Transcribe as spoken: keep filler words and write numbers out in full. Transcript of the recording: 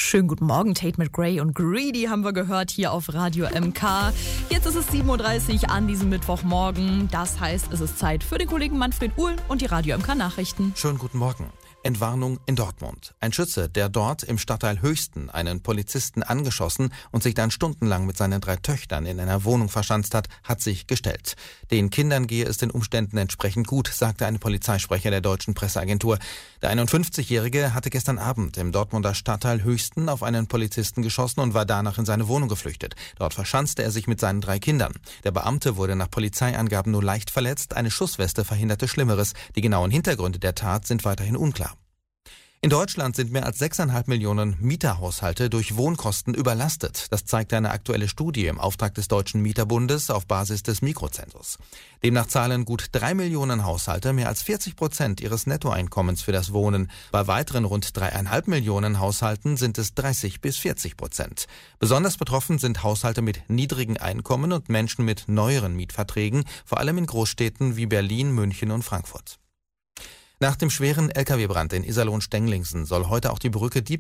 Schönen guten Morgen, Tate McRae und Greedy haben wir gehört hier auf Radio M K. Jetzt ist es sieben Uhr dreißig an diesem Mittwochmorgen. Das heißt, es ist Zeit für den Kollegen Manfred Uhl und die Radio M K Nachrichten. Schönen guten Morgen. Entwarnung in Dortmund. Ein Schütze, der dort im Stadtteil Höchsten einen Polizisten angeschossen und sich dann stundenlang mit seinen drei Töchtern in einer Wohnung verschanzt hat, hat sich gestellt. Den Kindern gehe es den Umständen entsprechend gut, sagte ein Polizeisprecher der deutschen Presseagentur. Der einundfünfzigjährige hatte gestern Abend im Dortmunder Stadtteil Höchsten auf einen Polizisten geschossen und war danach in seine Wohnung geflüchtet. Dort verschanzte er sich mit seinen drei Kindern. Der Beamte wurde nach Polizeiangaben nur leicht verletzt, eine Schussweste verhinderte Schlimmeres. Die genauen Hintergründe der Tat sind weiterhin unklar. In Deutschland sind mehr als sechseinhalb Millionen Mieterhaushalte durch Wohnkosten überlastet. Das zeigt eine aktuelle Studie im Auftrag des Deutschen Mieterbundes auf Basis des Mikrozensus. Demnach zahlen gut drei Millionen Haushalte mehr als vierzig Prozent ihres Nettoeinkommens für das Wohnen. Bei weiteren rund dreieinhalb Millionen Haushalten sind es dreißig bis vierzig Prozent. Besonders betroffen sind Haushalte mit niedrigen Einkommen und Menschen mit neueren Mietverträgen, vor allem in Großstädten wie Berlin, München und Frankfurt. Nach dem schweren L K W-Brand in Iserlohn-Stenglingsen soll heute auch die Brücke Dieb